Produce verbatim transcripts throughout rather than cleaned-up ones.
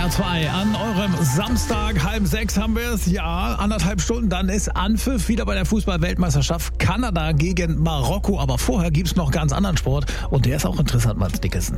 R zwei an eurem Samstag, halb sechs haben wir es. Ja, anderthalb Stunden, dann ist Anpfiff wieder bei der Fußball-Weltmeisterschaft Kanada gegen Marokko. Aber vorher gibt's noch ganz anderen Sport und der ist auch interessant, Mats Dickerson.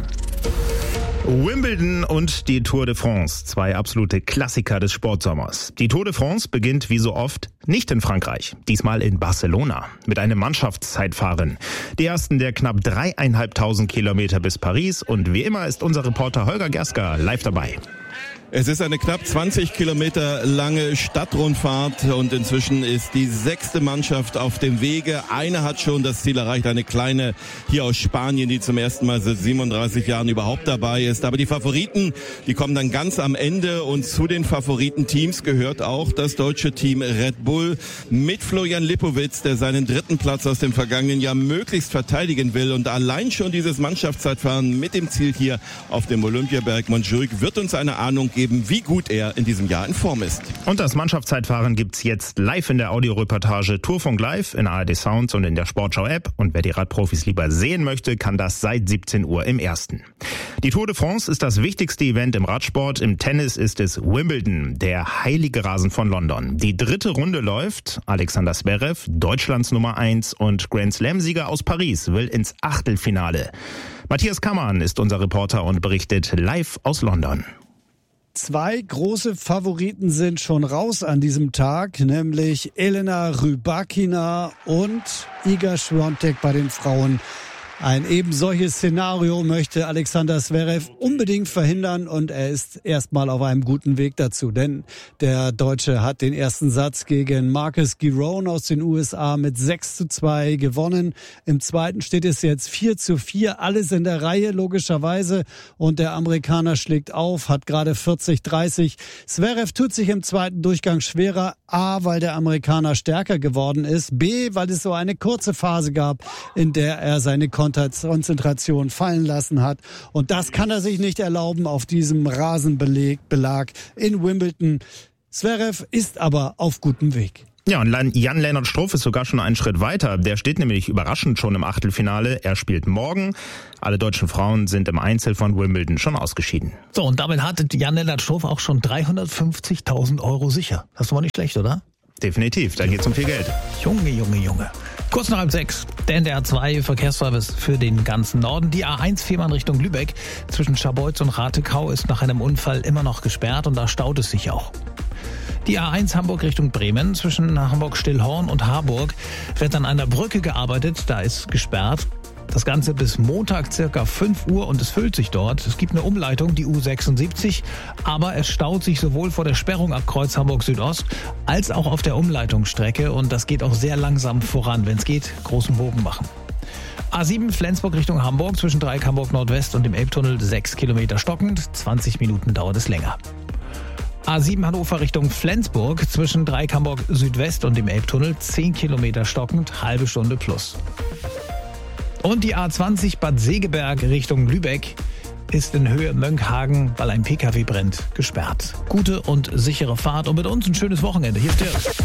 Wimbledon und die Tour de France, zwei absolute Klassiker des Sportsommers. Die Tour de France beginnt wie so oft nicht in Frankreich, diesmal in Barcelona mit einem Mannschaftszeitfahren. Die ersten der knapp dreieinhalbtausend Kilometer bis Paris und wie immer ist unser Reporter Holger Gerska live dabei. Es ist eine knapp zwanzig Kilometer lange Stadtrundfahrt und inzwischen ist die sechste Mannschaft auf dem Wege. Eine hat schon das Ziel erreicht, eine kleine hier aus Spanien, die zum ersten Mal seit siebenunddreißig Jahren überhaupt dabei ist. Aber die Favoriten, die kommen dann ganz am Ende und zu den Favoritenteams gehört auch das deutsche Team Red Bull mit Florian Lipowitz, der seinen dritten Platz aus dem vergangenen Jahr möglichst verteidigen will. Und allein schon dieses Mannschaftszeitfahren mit dem Ziel hier auf dem Olympiaberg Montjuic wird uns eine Ahnung geben, wie gut er in diesem Jahr in Form ist. Und das Mannschaftszeitfahren gibt's jetzt live in der Audioreportage Tourfunk Live in A R D Sounds und in der Sportschau-App. Und wer die Radprofis lieber sehen möchte, kann das seit siebzehn Uhr im Ersten. Die Tour de France ist das wichtigste Event im Radsport. Im Tennis ist es Wimbledon, der heilige Rasen von London. Die dritte Runde läuft. Alexander Zverev, Deutschlands Nummer eins und Grand Slam-Sieger aus Paris, will ins Achtelfinale. Matthias Kammermann ist unser Reporter und berichtet live aus London. Zwei große Favoriten sind schon raus an diesem Tag, nämlich Elena Rybakina und Iga Swiatek bei den Frauen. Ein eben solches Szenario möchte Alexander Zverev unbedingt verhindern und er ist erstmal auf einem guten Weg dazu, denn der Deutsche hat den ersten Satz gegen Marcus Giron aus den U S A mit sechs zu zwei gewonnen. Im zweiten steht es jetzt vier zu vier, alles in der Reihe logischerweise und der Amerikaner schlägt auf, hat gerade vierzig dreißig. Zverev tut sich im zweiten Durchgang schwerer, A, weil der Amerikaner stärker geworden ist, B, weil es so eine kurze Phase gab, in der er seine Konzentration fallen lassen hat. Und das kann er sich nicht erlauben auf diesem Rasenbelag in Wimbledon. Zverev ist aber auf gutem Weg. Ja, und Jan-Lennart Struff ist sogar schon einen Schritt weiter. Der steht nämlich überraschend schon im Achtelfinale. Er spielt morgen. Alle deutschen Frauen sind im Einzel von Wimbledon schon ausgeschieden. So, und damit hatte Jan-Lennart Struff auch schon dreihundertfünfzigtausend Euro sicher. Das ist doch mal nicht schlecht, oder? Definitiv, da geht's um viel Geld. Junge, Junge, Junge. Kurz nach halb sechs, denn der A zwei Verkehrsservice für den ganzen Norden. Die A eins Fehmarn Richtung Lübeck zwischen Scharbeutz und Ratekau ist nach einem Unfall immer noch gesperrt und da staut es sich auch. Die A eins Hamburg Richtung Bremen zwischen Hamburg-Stillhorn und Harburg wird an einer Brücke gearbeitet, da ist gesperrt. Das Ganze bis Montag circa fünf Uhr und es füllt sich dort. Es gibt eine Umleitung, die U sechsundsiebzig, aber es staut sich sowohl vor der Sperrung ab Kreuz Hamburg Südost als auch auf der Umleitungsstrecke und das geht auch sehr langsam voran. Wenn es geht, großen Bogen machen. A sieben Flensburg Richtung Hamburg zwischen Dreieck Hamburg Nordwest und dem Elbtunnel sechs Kilometer stockend, zwanzig Minuten dauert es länger. A sieben Hannover Richtung Flensburg zwischen Dreieck Hamburg Südwest und dem Elbtunnel zehn Kilometer stockend, halbe Stunde plus. Und die A zwanzig Bad Segeberg Richtung Lübeck ist in Höhe Mönckehagen, weil ein Pkw brennt, gesperrt. Gute und sichere Fahrt und mit uns ein schönes Wochenende. Hier ist Dirk.